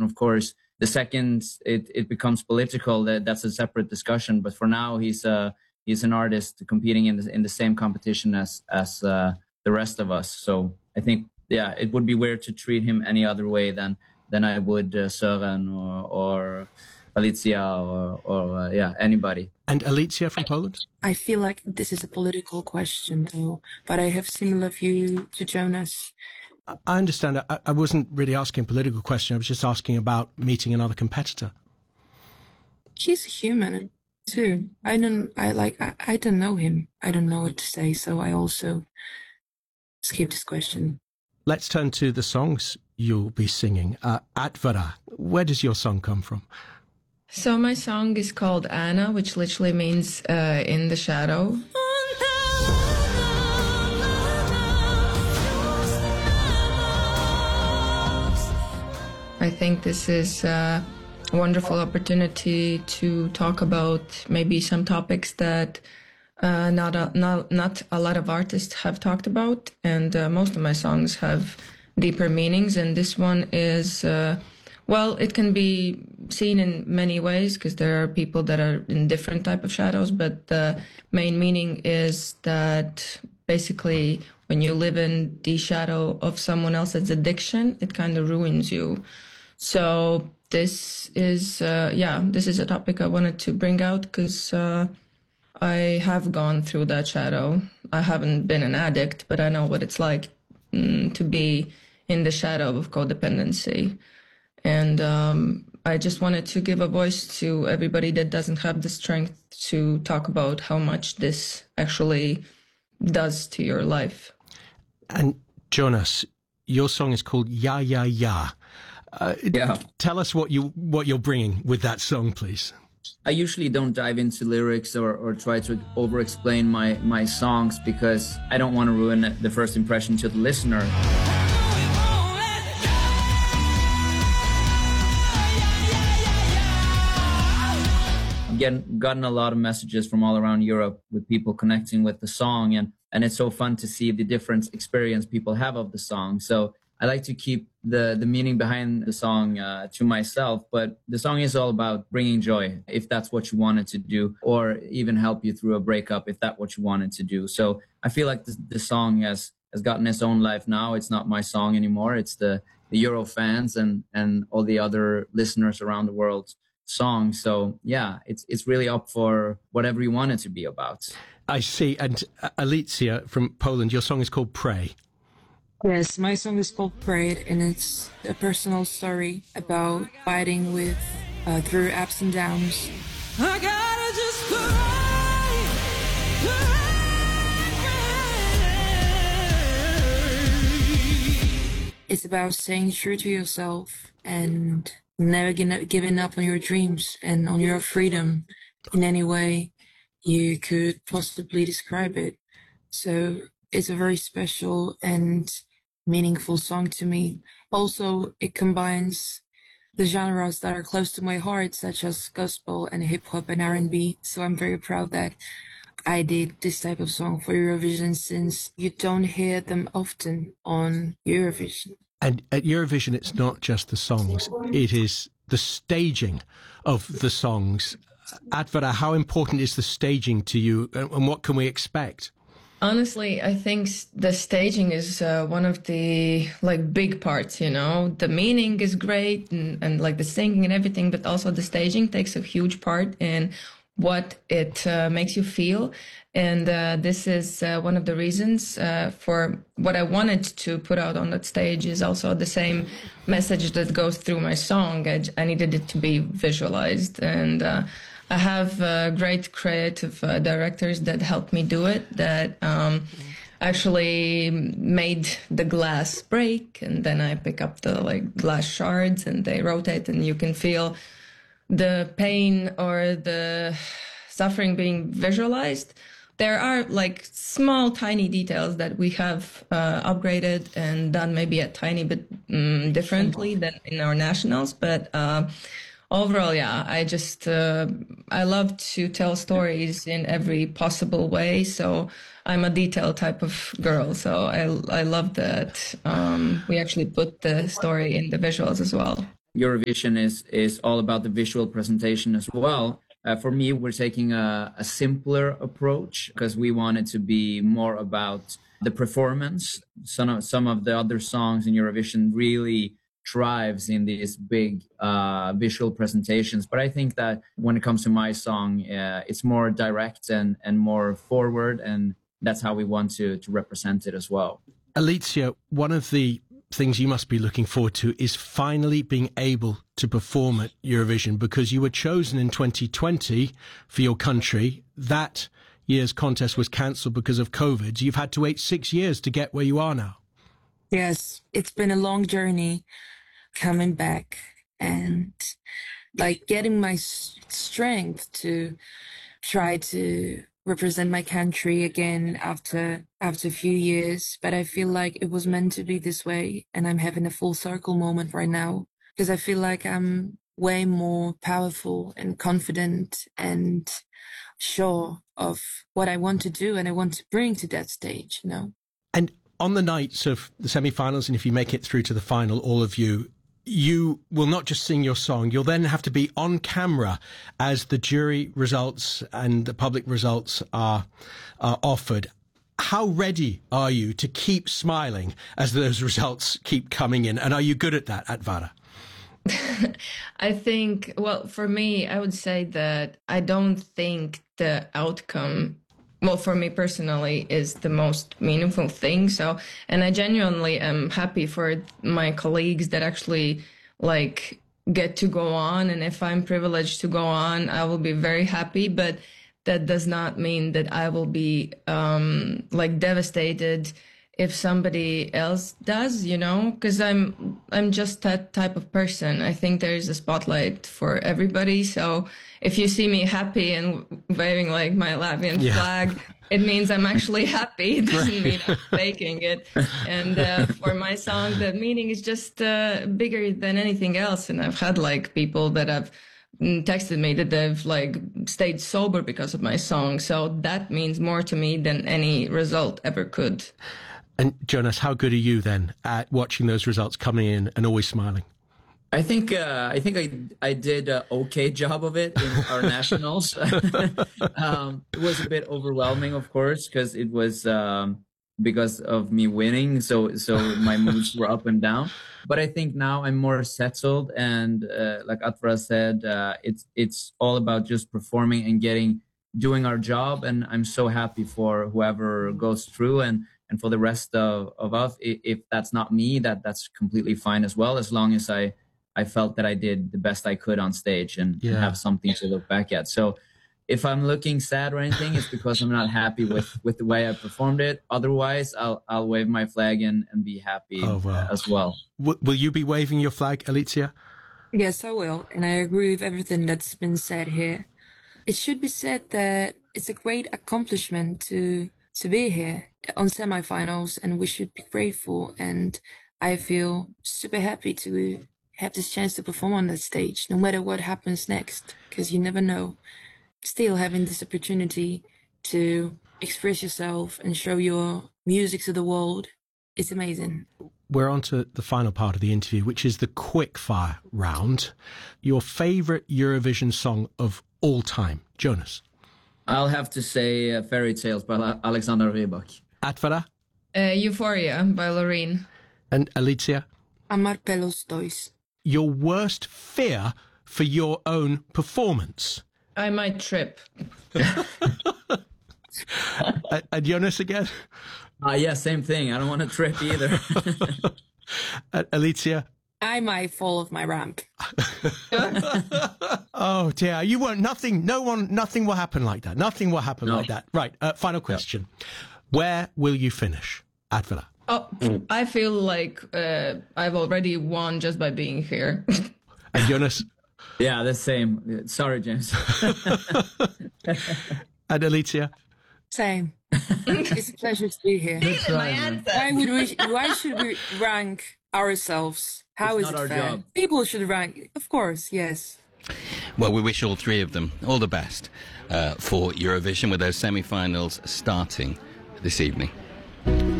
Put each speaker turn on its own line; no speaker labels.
of course, the second it becomes political, that's a separate discussion. But for now, he's an artist competing in the same competition as the rest of us. So I think, yeah, it would be weird to treat him any other way than I would Søren or Alicia or anybody.
And Alicia from Poland?
I feel like this is a political question, though, but I have similar view to Jonas.
I understand. I wasn't really asking a political question. I was just asking about meeting another competitor.
He's a human too. I don't know him. I don't know what to say, so I also skip this question.
Let's turn to the songs you'll be singing. Atvara, where does your song come from?
So my song is called Anna, which literally means in the shadow. I think this is a wonderful opportunity to talk about maybe some topics that not a lot of artists have talked about, and most of my songs have deeper meanings, and this one is, it can be seen in many ways because there are people that are in different type of shadows, but the main meaning is that basically when you live in the shadow of someone else's addiction, it kind of ruins you. So this is a topic I wanted to bring out because I have gone through that shadow. I haven't been an addict, but I know what it's like to be in the shadow of codependency. And I just wanted to give a voice to everybody that doesn't have the strength to talk about how much this actually does to your life.
And Jonas, your song is called Ya Ya Ya. Tell us what you're bringing with that song, please.
I usually don't dive into lyrics or try to over-explain my songs because I don't want to ruin the first impression to the listener. I've gotten a lot of messages from all around Europe with people connecting with the song, and it's so fun to see the different experience people have of the song. So I like to keep the meaning behind the song to myself, but the song is all about bringing joy, if that's what you wanted to do, or even help you through a breakup, if that's what you wanted to do. So I feel like the song has gotten its own life now. It's not my song anymore. It's the Euro fans and all the other listeners around the world song. So yeah, it's really up for whatever you want it to be about.
I see. And Alicia from Poland, your song is called Pray.
Yes, my song is called Pray, and it's a personal story about fighting with through ups and downs. I gotta just pray. It's about staying true to yourself and never giving up on your dreams and on your freedom in any way you could possibly describe it. So it's a very special and meaningful song to me. Also, it combines the genres that are close to my heart, such as gospel and hip hop and R&B. So I'm very proud that I did this type of song for Eurovision, since you don't hear them often on Eurovision.
And at Eurovision, it's not just the songs, it is the staging of the songs. Atvara, how important is the staging to you, and what can we expect?
Honestly, I think the staging is one of the big parts, you know. The meaning is great and like the singing and everything, but also the staging takes a huge part in what it makes you feel. And this is one of the reasons for what I wanted to put out on that stage is also the same message that goes through my song. I needed it to be visualized, and I have great creative directors that helped me do it, that actually made the glass break, and then I pick up the glass shards and they rotate, and you can feel the pain or the suffering being visualized. There are small, tiny details that we have upgraded and done maybe a tiny bit differently than in our nationals, but overall, yeah, I love to tell stories in every possible way. So I'm a detail type of girl. So I love that we actually put the story in the visuals as well.
Eurovision is all about the visual presentation as well. For me, we're taking a simpler approach because we want it to be more about the performance. Some of the other songs in Eurovision really thrives in these big visual presentations. But I think that when it comes to my song, it's more direct and more forward, and that's how we want to represent it as well.
Alicia, one of the things you must be looking forward to is finally being able to perform at Eurovision, because you were chosen in 2020 for your country. That year's contest was cancelled because of COVID. You've had to wait 6 years to get where you are now.
Yes, it's been a long journey coming back and like getting my strength to try to represent my country again after a few years. But I feel like it was meant to be this way, and I'm having a full circle moment right now because I feel like I'm way more powerful and confident and sure of what I want to do and I want to bring to that stage, you know.
And on the nights of the semi-finals, and if you make it through to the final, all of you will not just sing your song, you'll then have to be on camera as the jury results and the public results are offered. How ready are you to keep smiling as those results keep coming in? And are you good at that, Atvara?
I think, well, for me, I would say that I don't think the outcome, well, for me personally, is the most meaningful thing. So, and I genuinely am happy for my colleagues that actually like get to go on. And if I'm privileged to go on, I will be very happy. But that does not mean that I will be like devastated if somebody else does, you know, because I'm just that type of person. I think there is a spotlight for everybody. So if you see me happy and waving like my Latvian flag, it means I'm actually happy. It doesn't mean I'm faking it. And for my song, the meaning is just bigger than anything else. And I've had like people that have texted me that they've like stayed sober because of my song. So that means more to me than any result ever could.
And Jonas, how good are you then at watching those results coming in and always smiling?
I think I did an okay job of it in our nationals. It was a bit overwhelming, of course, because it was because of me winning. So my moods were up and down. But I think now I'm more settled, and like Atvara said, it's all about just performing and doing our job. And I'm so happy for whoever goes through, and for the rest of us, if that's not me, that's completely fine as well, as long as I felt that I did the best I could on stage and have something to look back at. So if I'm looking sad or anything, it's because I'm not happy with the way I performed it. Otherwise, I'll wave my flag and be happy as well.
Will you be waving your flag, Alicia?
Yes, I will. And I agree with everything that's been said here. It should be said that it's a great accomplishment to be here on semifinals, and we should be grateful. And I feel super happy to have this chance to perform on that stage, no matter what happens next, because you never know. Still having this opportunity to express yourself and show your music to the world, it's amazing.
We're on to the final part of the interview, which is the quickfire round. Your favourite Eurovision song of all time, Jonas?
I'll have to say Fairy Tales by Alexander Rybak.
Atvara?
Euphoria by Loreen.
And Alicia?
Amar pelos dois.
Your worst fear for your own performance?
I might trip.
And Jonas again?
Yeah, same thing. I don't want to trip either.
Alicia?
I might fall off my ramp.
Oh dear, you won't. Nothing will happen like that. Nothing will happen like that. Right. Final question. Yep. Where will you finish, Atvara?
Oh, I feel like I've already won just by being here.
And Jonas?
Yeah, the same. Sorry, James.
And Alicia?
Same. It's a pleasure to be here.
My answer.
Why should we rank ourselves? How is it fair? Job. People should rank, of course, yes.
Well, we wish all three of them all the best for Eurovision, with those semi-finals starting this evening.